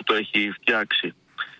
το έχει φτιάξει.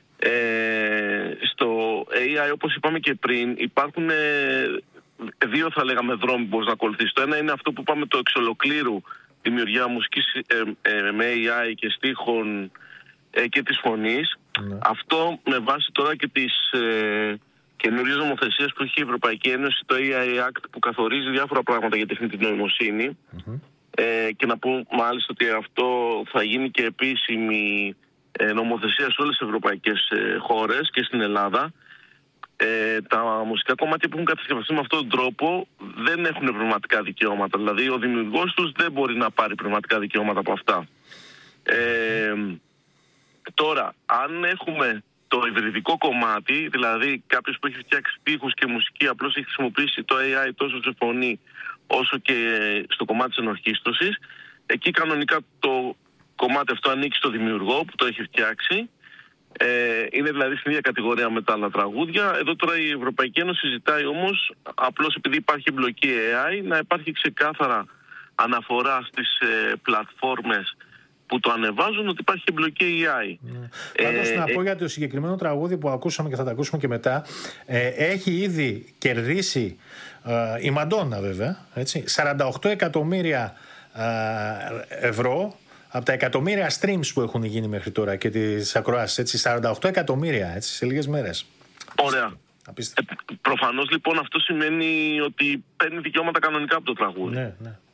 Στο AI, όπως είπαμε και πριν, υπάρχουν δύο, θα λέγαμε, δρόμοι που μπορείς να ακολουθήσεις. Το ένα είναι αυτό που πάμε το εξ ολοκλήρου, δημιουργία μουσικής με AI και στίχων και της φωνής. Ναι. Αυτό με βάση τώρα και τις καινούριες νομοθεσίες που έχει η Ευρωπαϊκή Ένωση, το AI Act, που καθορίζει διάφορα πράγματα για τεχνητή νοημοσύνη. Και να πω μάλιστα ότι αυτό θα γίνει και επίσημη νομοθεσία σε όλες τις ευρωπαϊκές χώρες και στην Ελλάδα. Τα μουσικά κομμάτια που έχουν κατασκευαστεί με αυτόν τον τρόπο δεν έχουν πνευματικά δικαιώματα. Δηλαδή ο δημιουργός τους δεν μπορεί να πάρει πνευματικά δικαιώματα από αυτά. Τώρα, αν έχουμε το υβριδικό κομμάτι, δηλαδή κάποιος που έχει φτιάξει στίχους και μουσική απλώς έχει χρησιμοποιήσει το AI τόσο σε φωνή όσο και στο κομμάτι της ενορχήστρωσης, εκεί κανονικά το κομμάτι αυτό ανήκει στο δημιουργό που το έχει φτιάξει. Είναι δηλαδή στην ίδια κατηγορία με τα άλλα τραγούδια. Εδώ τώρα η Ευρωπαϊκή Ένωση ζητάει όμως, απλώς επειδή υπάρχει εμπλοκή AI, να υπάρχει ξεκάθαρα αναφορά στις πλατφόρμες που το ανεβάζουν ότι υπάρχει εμπλοκή AI. Πάντως να πω για το συγκεκριμένο τραγούδι που ακούσαμε και θα τα ακούσουμε και μετά, έχει ήδη κερδίσει η Μαντόνα βέβαια, έτσι, 48 εκατομμύρια ευρώ από τα εκατομμύρια streams που έχουν γίνει μέχρι τώρα και τις ακροάσεις, έτσι, 48 εκατομμύρια, έτσι, σε λίγες μέρες. Ωραία. Προφανώς λοιπόν αυτό σημαίνει ότι παίρνει δικαιώματα κανονικά από το τραγούδι. Ναι.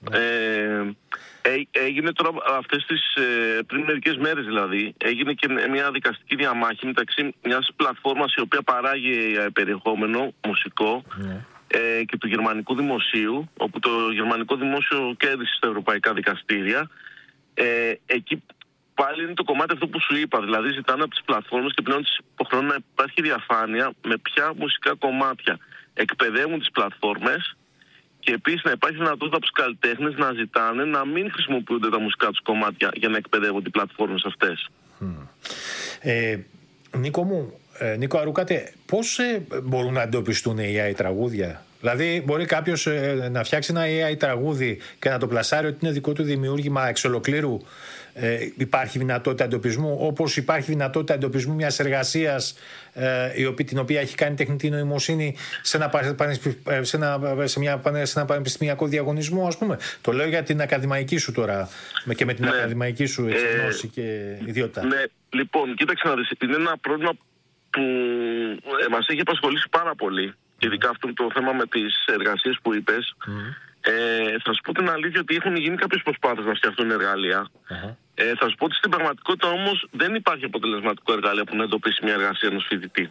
Έγινε τώρα αυτές τις πριν μερικές μέρες δηλαδή, έγινε και μια δικαστική διαμάχη μεταξύ μιας πλατφόρμας η οποία παράγει περιεχόμενο μουσικό και του γερμανικού δημοσίου, όπου το γερμανικό δημόσιο κέρδισε στα ευρωπαϊκά δικαστήρια. Εκεί πάλι είναι το κομμάτι αυτό που σου είπα, δηλαδή ζητάνε από τις πλατφόρμες και πλέον τις υποχρεώνουν να υπάρχει διαφάνεια με ποια μουσικά κομμάτια εκπαιδεύουν τις πλατφόρμες και επίσης να υπάρχει δυνατότητα από τους καλλιτέχνες να ζητάνε να μην χρησιμοποιούνται τα μουσικά τους κομμάτια για να εκπαιδεύονται οι πλατφόρμες αυτές. Νίκο Αρούκατε, πώς μπορούν να εντοπιστούν AI τραγούδια? Δηλαδή μπορεί κάποιος να φτιάξει ένα AI τραγούδι και να το πλασάρει ότι είναι δικό του δημιούργημα εξ ολοκλήρου. Υπάρχει δυνατότητα εντοπισμού, όπως υπάρχει δυνατότητα εντοπισμού μιας εργασίας την οποία έχει κάνει τεχνητή νοημοσύνη σε ένα πανεπιστημιακό διαγωνισμό, ας πούμε. Το λέω για την ακαδημαϊκή σου τώρα και με την ακαδημαϊκή σου γνώση και ιδιότητα. Ναι, λοιπόν, κοίταξε να δεις, είναι ένα πρόβλημα που μας έχει απασχολήσει πάρα πολύ. Ειδικά αυτό το θέμα με τις εργασίες που είπες. Θα σου πω την αλήθεια ότι έχουν γίνει κάποιες προσπάθειες να φτιαχτούν εργαλεία. Θα σου πω ότι στην πραγματικότητα όμως δεν υπάρχει αποτελεσματικό εργαλείο που να εντοπίσει μια εργασία ενός φοιτητή.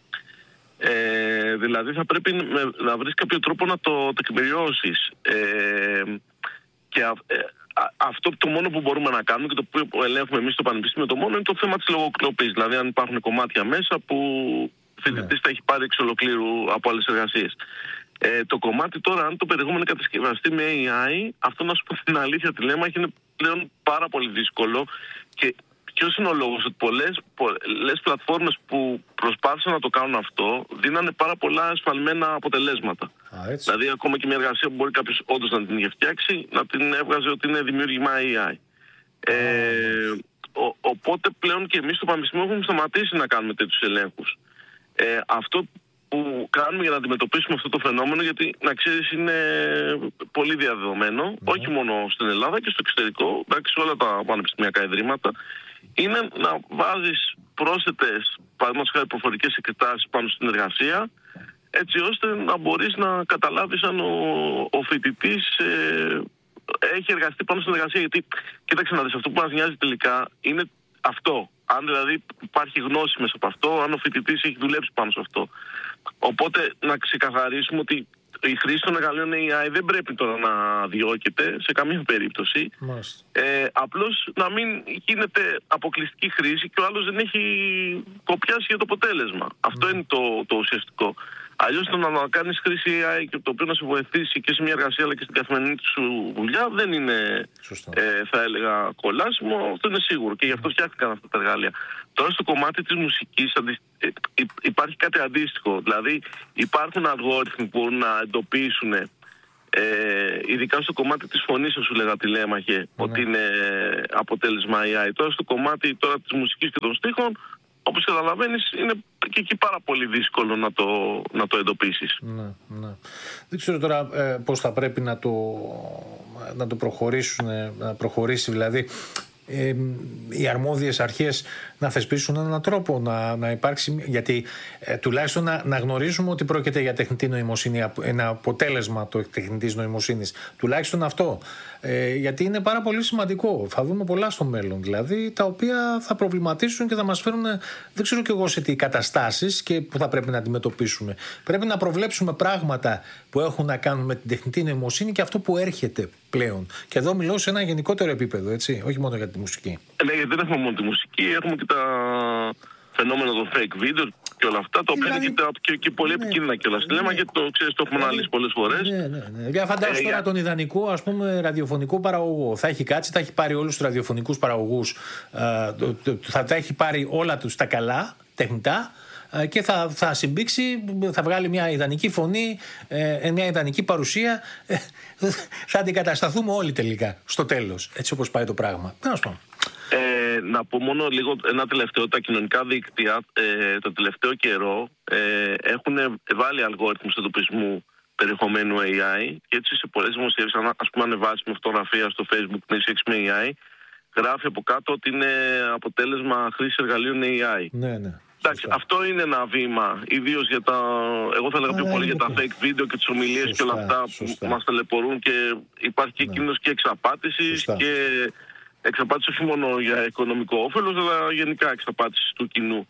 Δηλαδή θα πρέπει να βρεις κάποιο τρόπο να το τεκμηριώσεις. Και αυτό το μόνο που μπορούμε να κάνουμε και το που ελέγχουμε εμείς στο Πανεπιστήμιο το μόνο είναι το θέμα της λογοκλοπής. Δηλαδή αν υπάρχουν κομμάτια μέσα που ο φοιτητής τα έχει πάρει εξ ολοκλήρου από άλλες εργασίες. Το κομμάτι τώρα, αν το περιεχόμενο κατασκευαστεί με AI, αυτό να σου πω την αλήθεια τη λέμε, είναι πλέον πάρα πολύ δύσκολο. Και ποιος είναι ο λόγος? Ότι πολλές πλατφόρμες που προσπάθησαν να το κάνουν αυτό δίνανε πάρα πολλά ασφαλμένα αποτελέσματα. Δηλαδή, ακόμα και μια εργασία που μπορεί κάποιος όντως να την είχε φτιάξει, να την έβγαζε ότι είναι δημιούργημα AI. Οπότε πλέον και εμείς στο Πανεπιστήμιο έχουμε σταματήσει να κάνουμε τέτοιους ελέγχους. Αυτό που κάνουμε για να αντιμετωπίσουμε αυτό το φαινόμενο, γιατί να ξέρεις είναι πολύ διαδεδομένο, όχι μόνο στην Ελλάδα και στο εξωτερικό, εντάξει, σε όλα τα πανεπιστημιακά ιδρύματα, είναι να βάζεις πρόσθετες, παραδείγματος χάρη, προφορικές εξετάσεις πάνω στην εργασία, έτσι ώστε να μπορείς να καταλάβεις αν ο φοιτητής έχει εργαστεί πάνω στην εργασία. Γιατί, κοίταξε να δεις, αυτό που μας νοιάζει τελικά είναι αυτό. Αν δηλαδή υπάρχει γνώση μέσα από αυτό, αν ο φοιτητής έχει δουλέψει πάνω σε αυτό. Οπότε να ξεκαθαρίσουμε ότι η χρήση των εργαλείων AI δεν πρέπει τώρα να διώκεται σε καμία περίπτωση. Απλώς να μην γίνεται αποκλειστική χρήση και ο άλλος δεν έχει κοπιάσει για το αποτέλεσμα. Αυτό είναι το ουσιαστικό. Αλλιώς το να κάνεις χρήση AI και το οποίο να σε βοηθήσει και σε μια εργασία αλλά και στην καθημερινή σου δουλειά δεν είναι, θα έλεγα, κολλάσιμο. Αυτό είναι σίγουρο και γι' αυτό φτιάχτηκαν αυτά τα εργαλεία. Τώρα στο κομμάτι της μουσικής υπάρχει κάτι αντίστοιχο. Δηλαδή υπάρχουν αλγόριθμοι που μπορούν να εντοπίσουν ειδικά στο κομμάτι της φωνής, θα σου λέγα τηλέμαχε, ότι είναι αποτέλεσμα AI. Τώρα στο κομμάτι τώρα της μουσικής και των στίχων, όπως καταλαβαίνεις, είναι και εκεί πάρα πολύ δύσκολο να το εντοπίσεις. Ναι. Δεν ξέρω τώρα πώς θα πρέπει να το προχωρήσουν, να προχωρήσει δηλαδή οι αρμόδιες αρχές να θεσπίσουν έναν τρόπο να υπάρξει, γιατί τουλάχιστον να γνωρίζουμε ότι πρόκειται για τεχνητή νοημοσύνη, ένα αποτέλεσμα τεχνητής νοημοσύνης, τουλάχιστον αυτό, γιατί είναι πάρα πολύ σημαντικό. Θα δούμε πολλά στο μέλλον δηλαδή, τα οποία θα προβληματίσουν και θα μας φέρουν, δεν ξέρω κι εγώ σε τι καταστάσεις και που θα πρέπει να αντιμετωπίσουμε. Πρέπει να προβλέψουμε πράγματα που έχουν να κάνουν με την τεχνητή νοημοσύνη και αυτό που έρχεται πλέον. Και εδώ μιλώ σε ένα γενικότερο επίπεδο, έτσι, όχι μόνο για τη μουσική. Ναι, γιατί δεν έχουμε μόνο τη μουσική, έχουμε και τα φαινόμενα των fake video και όλα αυτά, τα οποία είναι και πολύ επικίνδυνα κιόλας. Λέμε και το έχουμε αναλύσει πολλές φορές. Ναι. Για φαντάσου τώρα τον ιδανικό, ας πούμε, ραδιοφωνικό παραγωγό. Θα έχει κάτσει, θα έχει πάρει όλους τους ραδιοφωνικούς παραγωγούς, θα τα έχει πάρει όλα τους τα καλά, τεχνητά, και θα συμπήξει, θα βγάλει μια ιδανική φωνή, μια ιδανική παρουσία. Θα αντικατασταθούμε όλοι τελικά στο τέλος, έτσι όπως πάει το πράγμα. Να πω μόνο λίγο ένα τελευταίο. Τα κοινωνικά δίκτυα το τελευταίο καιρό έχουν βάλει αλγόριθμους εντοπισμού περιεχομένου AI και έτσι σε πολλές δημοσιεύσεις, ας πούμε ανεβάσουμε φωτογραφία στο Facebook με AI, γράφει από κάτω ότι είναι αποτέλεσμα χρήσης εργαλείων AI. Ναι. Εντάξει, αυτό είναι ένα βήμα, ιδίως για εγώ θα έλεγα πιο πολύ για τα fake video και τις ομιλίες και όλα αυτά που μας ταλαιπωρούν, και υπάρχει και κίνδυνος και εξαπάτησης και εξαπάτηση όχι μόνο για οικονομικό όφελος, αλλά γενικά εξαπάτηση του κοινού.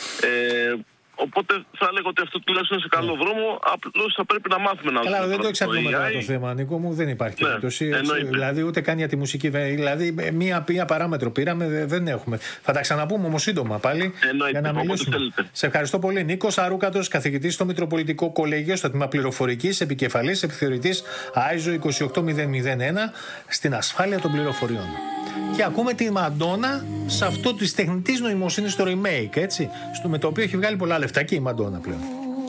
Οπότε θα έλεγα ότι αυτό τουλάχιστον είναι σε καλό δρόμο. Απλώς θα πρέπει να μάθουμε να Καλά, δεν το εξαρτούμε τώρα το θέμα, Νίκο μου. Δεν υπάρχει περίπτωση. Δηλαδή, ούτε καν για τη μουσική. Δηλαδή, μία παράμετρο πήραμε, δεν έχουμε. Θα τα ξαναπούμε όμως σύντομα πάλι για να μιλήσουμε. Σε ευχαριστώ πολύ. Νίκος Αρούκατος, καθηγητής στο Μητροπολιτικό Κολέγιο, στο τμήμα Πληροφορικής, επικεφαλής επιθεωρητής ISO 28001 στην ασφάλεια των πληροφοριών. Και ακούμε τη Μαντόνα σε αυτό της τεχνητής νοημοσύνης στο remake, έτσι, με το οποίο έχει βγάλει πολλά λεφτά και η Μαντόνα πλέον.